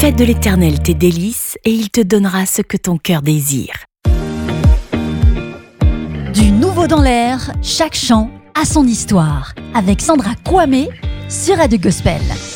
Fais de l'Éternel tes délices et il te donnera ce que ton cœur désire. Du nouveau dans l'air, chaque chant a son histoire. Avec Sandra Kouamé sur Radio Gospel.